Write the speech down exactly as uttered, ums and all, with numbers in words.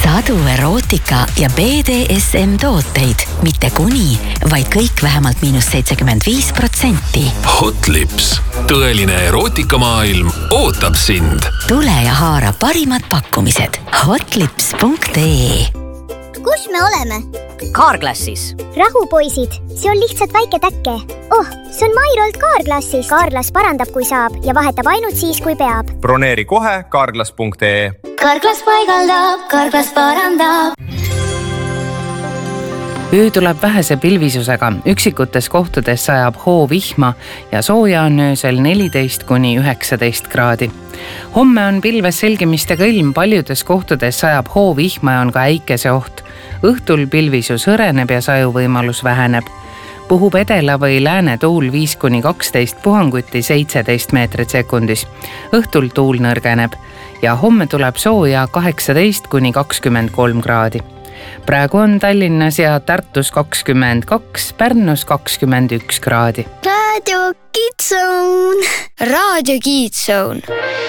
Sadu erootika ja B D S M tooteid, mitte kuni, vaid kõik vähemalt miinus seitsekümmend viis protsenti. Hot Lips. Tõeline erootikamaailm ootab sind. Tule ja haara parimad pakkumised. hotlips punkt ee. Kus me oleme? Carglassis. Rahu, poisid. See on lihtsalt väike täkke. Oh, see on Mairolt Carglassis. Carglass parandab, kui saab ja vahetab ainult siis, kui peab. Broneeri kohe carglass punkt ee. Carglass paigaldab, Carglass parandab. Öö tuleb vähese pilvisusega, üksikutes kohtades sajab hoo vihma ja sooja on öösel neliteist kuni üheksateist kraadi. Homme on pilves selgimistega ilm, paljudes kohtades sajab hoo vihma ja on ka äikese oht. Õhtul pilvisus hõreneb ja sajuvõimalus väheneb. Puhub edela või lääne tuul viis kuni kaksteist, puhanguti seitseteist meetrit sekundis. Õhtul tuul nõrgeneb ja homme tuleb sooja kaheksateist kuni kakskümmend kolm kraadi. Praegu on Tallinnas ja Tartus kakskümmend kaks, Pärnus kakskümmend üks kraadi. Radio Kids Zone. Radio Kids Zone.